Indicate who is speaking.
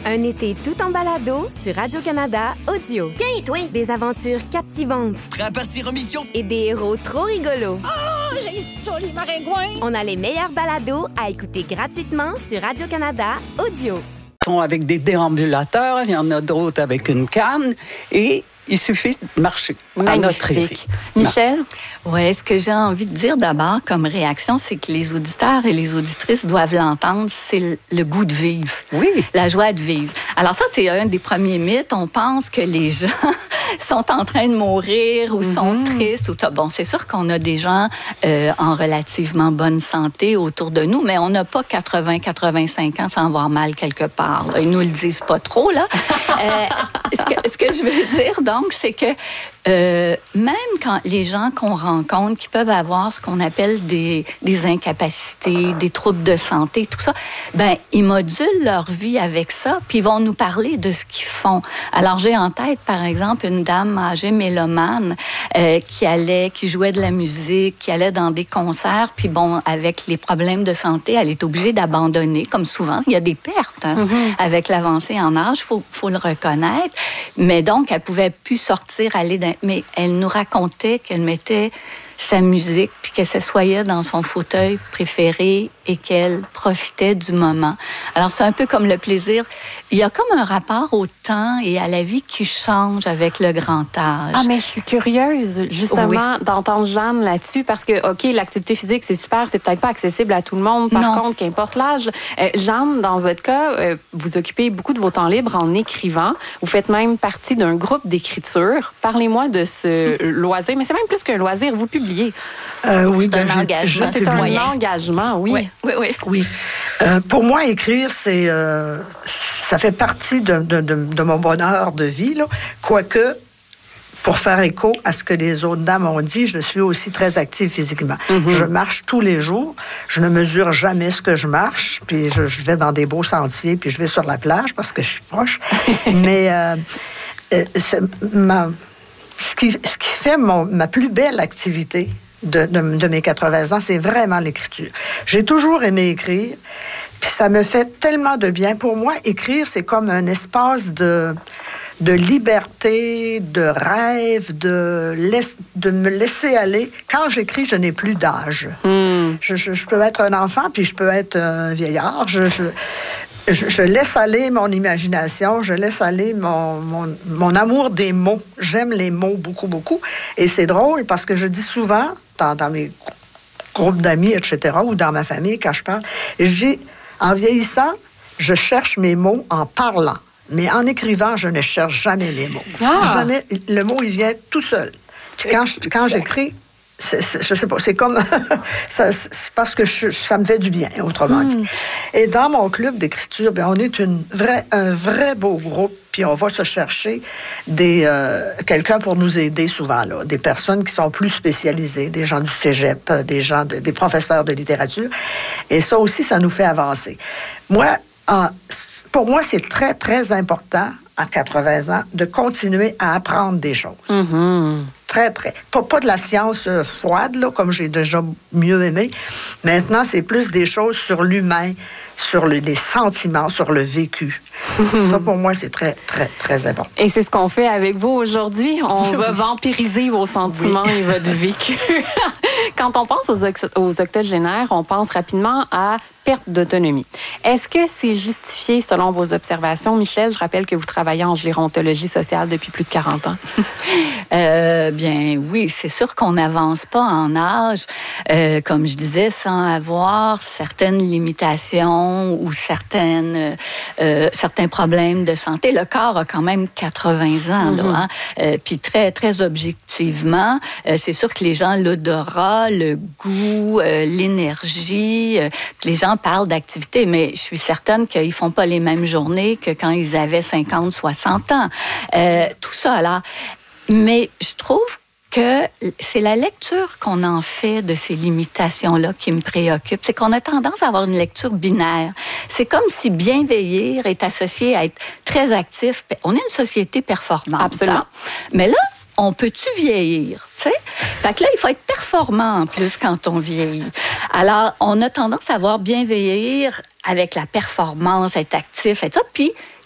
Speaker 1: Un été tout en balado sur Radio-Canada Audio.
Speaker 2: Tiens, toi!
Speaker 1: Des aventures captivantes.
Speaker 3: Prêt à partir en mission?
Speaker 1: Et des héros trop rigolos.
Speaker 2: Oh, j'ai ça, les maringouins!
Speaker 1: On a les meilleurs balados à écouter gratuitement sur Radio-Canada Audio.
Speaker 4: Avec des déambulateurs, il y en a d'autres avec une canne et il suffit de marcher à notre rythme.
Speaker 5: Michel?
Speaker 6: Oui, ce que j'ai envie de dire d'abord comme réaction, c'est que les auditeurs et les auditrices doivent l'entendre, c'est le goût de vivre.
Speaker 4: Oui.
Speaker 6: La joie de vivre. Alors ça, c'est un des premiers mythes. On pense que les gens sont en train de mourir ou sont tristes. Bon, c'est sûr qu'on a des gens en relativement bonne santé autour de nous, mais on n'a pas 80-85 ans sans avoir mal quelque part. Là. Ils nous le disent pas trop, là. Ce que je veux dire, donc, c'est que même quand les gens qu'on rencontre, qui peuvent avoir ce qu'on appelle des incapacités, des troubles de santé, tout ça, ben ils modulent leur vie avec ça, puis ils vont nous parler de ce qu'ils font. Alors, j'ai en tête, par exemple, une dame âgée mélomane qui jouait de la musique, qui allait dans des concerts, puis bon, avec les problèmes de santé, elle est obligée d'abandonner, comme souvent. Il y a des pertes avec l'avancée en âge, faut le reconnaître. Mais donc, elle pouvait plus sortir, mais elle nous racontait qu'elle mettait sa musique, puis qu'elle s'assoyait dans son fauteuil préféré et qu'elle profitait du moment. Alors, c'est un peu comme le plaisir. Il y a comme un rapport au temps et à la vie qui change avec le grand âge.
Speaker 5: Ah, mais je suis curieuse, justement, d'entendre Jeanne là-dessus, parce que, OK, l'activité physique, c'est super, c'est peut-être pas accessible à tout le monde. Par contre, qu'importe l'âge. Jeanne, dans votre cas, vous occupez beaucoup de vos temps libres en écrivant. Vous faites même partie d'un groupe d'écriture. Parlez-moi de ce loisir, mais c'est même plus qu'un loisir. Vous publiez.
Speaker 4: Oui,
Speaker 6: c'est un engagement.
Speaker 5: C'est un engagement, oui.
Speaker 4: Oui. Pour moi, écrire, ça fait partie de mon bonheur de vie, là. Quoique, pour faire écho à ce que les autres dames ont dit, je suis aussi très active physiquement. Je marche tous les jours. Je ne mesure jamais ce que je marche. Puis je vais dans des beaux sentiers, puis je vais sur la plage parce que je suis proche. Mais ce qui fait ma plus belle activité de mes 80 ans, c'est vraiment l'écriture. J'ai toujours aimé écrire, puis ça me fait tellement de bien. Pour moi, écrire, c'est comme un espace de liberté, de rêve, de me laisser aller. Quand j'écris, je n'ai plus d'âge. Je peux être un enfant, puis je peux être un vieillard. Je laisse aller mon imagination, je laisse aller mon amour des mots. J'aime les mots beaucoup, beaucoup. Et c'est drôle parce que je dis souvent, dans mes groupes d'amis, etc., ou dans ma famille, quand je parle, je dis, en vieillissant, je cherche mes mots en parlant. Mais en écrivant, je ne cherche jamais les mots. Jamais. Le mot, il vient tout seul. Puis quand j'écris, je sais pas, c'est comme... c'est parce que ça me fait du bien, autrement dit. Et dans mon club d'écriture, on est un vrai beau groupe, puis on va se chercher quelqu'un pour nous aider souvent, là, des personnes qui sont plus spécialisées, des gens du cégep, des professeurs de littérature. Et ça aussi, ça nous fait avancer. Pour moi, c'est très, très important, à 80 ans, de continuer à apprendre des choses. Très, très. Pas de la science froide, là, comme j'ai déjà mieux aimé. Maintenant, c'est plus des choses sur l'humain, sur les sentiments, sur le vécu. Ça, pour moi, c'est très, très, très important.
Speaker 5: Et c'est ce qu'on fait avec vous aujourd'hui. On va vampiriser vos sentiments et votre vécu. Quand on pense aux octogénaires, on pense rapidement à perte d'autonomie. Est-ce que c'est justifié selon vos observations? Michel, je rappelle que vous travaillez en gérontologie sociale depuis plus de 40 ans.
Speaker 6: Bien oui, c'est sûr qu'on n'avance pas en âge, comme je disais, sans avoir certaines limitations ou certains problèmes de santé. Le corps a quand même 80 ans, là, hein? Puis très, très objectivement, c'est sûr que les gens, l'odorat, le goût, l'énergie, les gens parlent d'activité, mais je suis certaine qu'ils font pas les mêmes journées que quand ils avaient 50, 60 ans. Tout ça, là. Mais je trouve que c'est la lecture qu'on en fait de ces limitations-là qui me préoccupe. C'est qu'on a tendance à avoir une lecture binaire. C'est comme si bien vieillir est associé à être très actif. On est une société performante.
Speaker 5: Absolument.
Speaker 6: Hein? Mais là, on peut-tu vieillir? Tu sais? Fait que là, il faut être performant en plus quand on vieillit. Alors, on a tendance à voir bien vieillir avec la performance, être actif et tout. Puis,